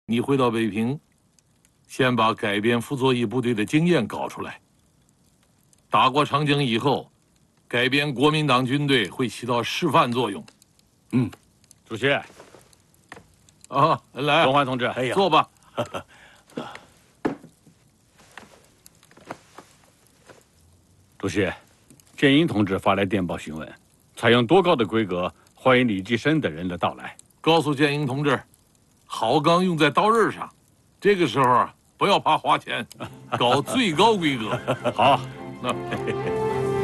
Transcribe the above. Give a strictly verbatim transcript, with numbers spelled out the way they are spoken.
你回到北平，先把改编傅作义部队的经验搞出来。打过长江以后，改编国民党军队会起到示范作用。 嗯，主席。 啊，来， 东焕同志， 哎呀，坐吧。 主席，建英同志发来电报询问，采用多高的规格欢迎李济深等人的到来。 告诉建英同志，好钢用在刀刃上，这个时候啊，不要怕花钱，搞最高规格。 好， 那。